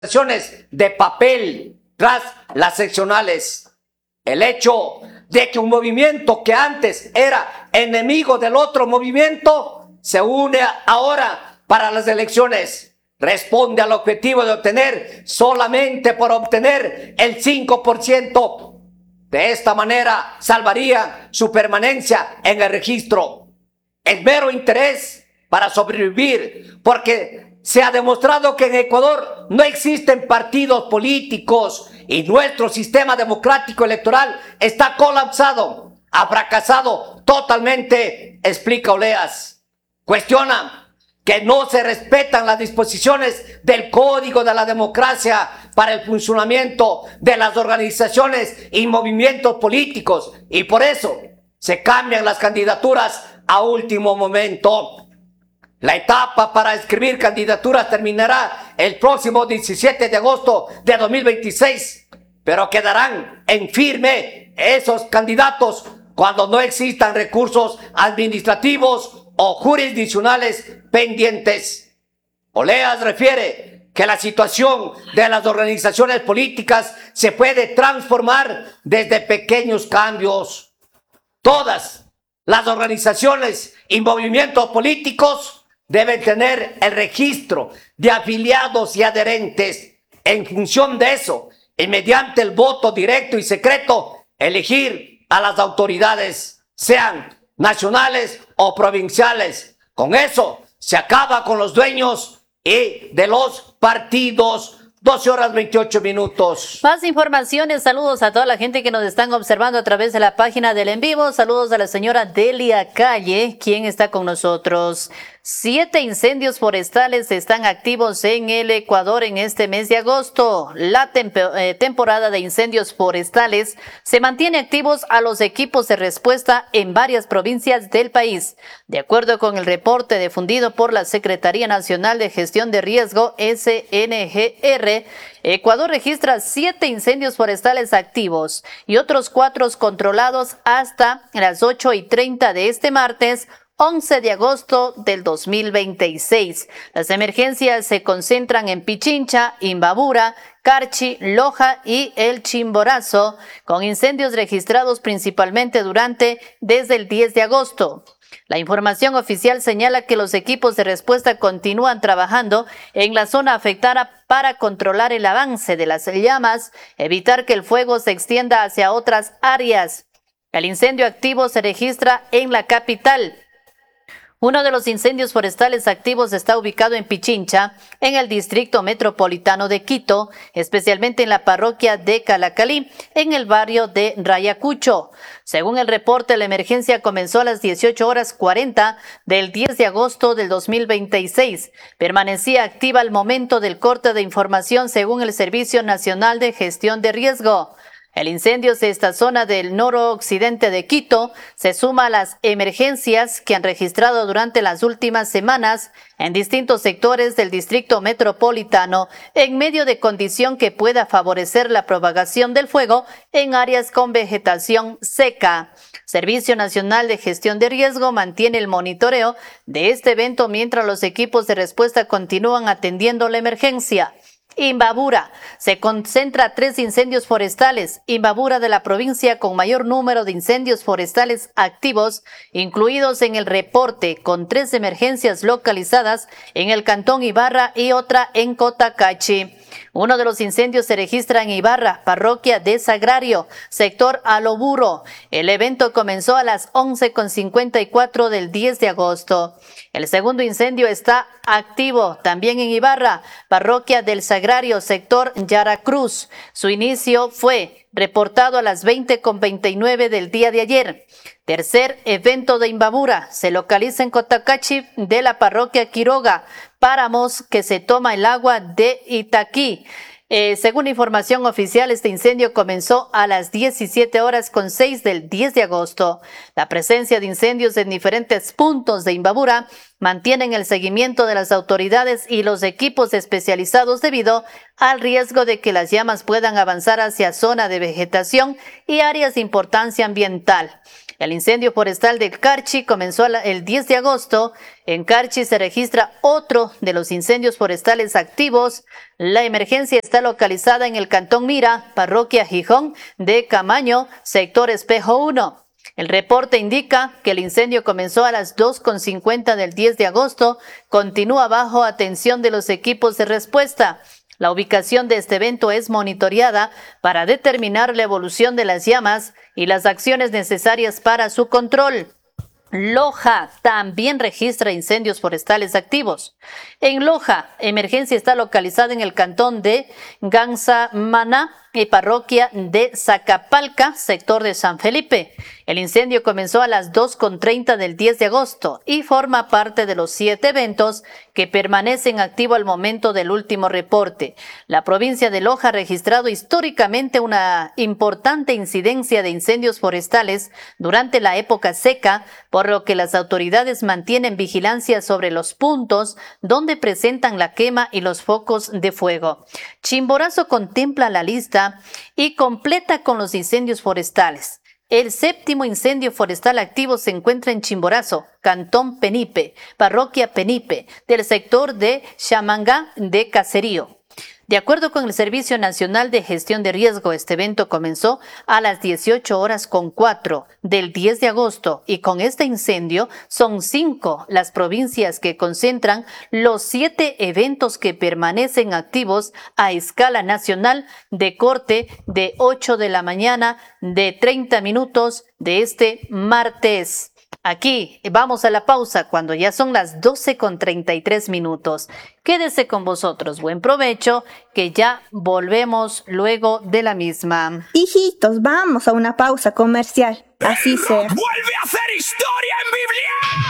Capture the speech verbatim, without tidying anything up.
organizaciones de papel tras las seccionales. El hecho de que un movimiento que antes era enemigo del otro movimiento se une ahora para las elecciones. Responde al objetivo de obtener solamente por obtener el cinco por ciento. De esta manera salvaría su permanencia en el registro. El mero interés para sobrevivir, porque se ha demostrado que en Ecuador no existen partidos políticos y nuestro sistema democrático electoral está colapsado, ha fracasado totalmente, explica Oleas. Cuestiona que no se respetan las disposiciones del Código de la Democracia para el funcionamiento de las organizaciones y movimientos políticos y por eso se cambian las candidaturas a último momento. La etapa para escribir candidaturas terminará el próximo diecisiete de agosto de dos mil veintiséis, pero quedarán en firme esos candidatos cuando no existan recursos administrativos o jurisdiccionales pendientes. Oleas refiere que la situación de las organizaciones políticas se puede transformar desde pequeños cambios. Todas las organizaciones y movimientos políticos deben tener el registro de afiliados y adherentes. En función de eso, y mediante el voto directo y secreto, elegir a las autoridades, sean nacionales o provinciales. Con eso se acaba con los dueños y de los partidos. doce horas veintiocho minutos. Más informaciones, saludos a toda la gente que nos están observando a través de la página del en vivo. Saludos a la señora Delia Calle, quien está con nosotros. Siete incendios forestales están activos en el Ecuador en este mes de agosto. La temp- eh, temporada de incendios forestales se mantiene activos a los equipos de respuesta en varias provincias del país. De acuerdo con el reporte difundido por la Secretaría Nacional de Gestión de Riesgo, S N G R, Ecuador registra siete incendios forestales activos y otros cuatro controlados hasta las ocho y treinta de este martes, once de agosto del dos mil veintiséis. Las emergencias se concentran en Pichincha, Imbabura, Carchi, Loja y El Chimborazo, con incendios registrados principalmente durante desde el diez de agosto. La información oficial señala que los equipos de respuesta continúan trabajando en la zona afectada para controlar el avance de las llamas, evitar que el fuego se extienda hacia otras áreas. El incendio activo se registra en la capital. Uno de los incendios forestales activos está ubicado en Pichincha, en el distrito metropolitano de Quito, especialmente en la parroquia de Calacalí, en el barrio de Rayacucho. Según el reporte, la emergencia comenzó a las dieciocho horas cuarenta del diez de agosto del dos mil veintiséis. Permanecía activa al momento del corte de información según el Servicio Nacional de Gestión de Riesgo. El incendio de esta zona del noroccidente de Quito se suma a las emergencias que han registrado durante las últimas semanas en distintos sectores del distrito metropolitano en medio de condición que pueda favorecer la propagación del fuego en áreas con vegetación seca. Servicio Nacional de Gestión de Riesgo mantiene el monitoreo de este evento mientras los equipos de respuesta continúan atendiendo la emergencia. Imbabura. Se concentra tres incendios forestales. Imbabura de la provincia con mayor número de incendios forestales activos, incluidos en el reporte, con tres emergencias localizadas en el cantón Ibarra y otra en Cotacachi. Uno de los incendios se registra en Ibarra, parroquia de Sagrario, sector Aloburo. El evento comenzó a las once con cincuenta y cuatro del diez de agosto. El segundo incendio está activo también en Ibarra, parroquia del Sagrario, sector Yaracruz. Su inicio fue reportado a las veinte con veintinueve del día de ayer. Tercer evento de Imbabura se localiza en Cotacachi de la parroquia Quiroga, Páramos, que se toma el agua de Itaquí. Eh, según información oficial, este incendio comenzó a las diecisiete horas con seis del diez de agosto. La presencia de incendios en diferentes puntos de Imbabura mantienen el seguimiento de las autoridades y los equipos especializados debido al riesgo de que las llamas puedan avanzar hacia zona de vegetación y áreas de importancia ambiental. El incendio forestal de Carchi comenzó el diez de agosto. En Carchi se registra otro de los incendios forestales activos. La emergencia está localizada en el Cantón Mira, parroquia Gijón de Camaño, sector Espejo uno. El reporte indica que el incendio comenzó a las dos con cincuenta del diez de agosto, continúa bajo atención de los equipos de respuesta. La ubicación de este evento es monitoreada para determinar la evolución de las llamas y las acciones necesarias para su control. Loja también registra incendios forestales activos. En Loja, emergencia está localizada en el cantón de Gansamana y parroquia de Zacapalca, sector de San Felipe. El incendio comenzó a las dos con treinta del diez de agosto y forma parte de los siete eventos que permanecen activos al momento del último reporte. La provincia de Loja ha registrado históricamente una importante incidencia de incendios forestales durante la época seca, por lo que las autoridades mantienen vigilancia sobre los puntos donde presentan la quema y los focos de fuego. Chimborazo contempla la lista y completa con los incendios forestales. El séptimo incendio forestal activo se encuentra en Chimborazo, Cantón Penipe, parroquia Penipe, del sector de Chamangá de Caserío. De acuerdo con el Servicio Nacional de Gestión de Riesgo, este evento comenzó a las dieciocho horas con cuatro del diez de agosto y con este incendio son cinco las provincias que concentran los siete eventos que permanecen activos a escala nacional de corte de ocho de la mañana de treinta minutos de este martes. Aquí vamos a la pausa cuando ya son las doce con treinta y tres minutos. Quédese con vosotros, buen provecho, que ya volvemos luego de la misma. Hijitos, vamos a una pausa comercial. Así sea. ¡Vuelve a hacer historia en Biblia!